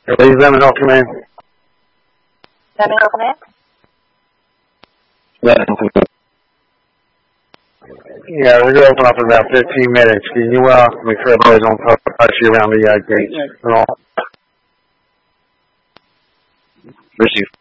Please let me know, command. Let me know, command. Yeah, we're going to open up in about 15 minutes. Can you make sure everybody's on touch you around the gates? Receive.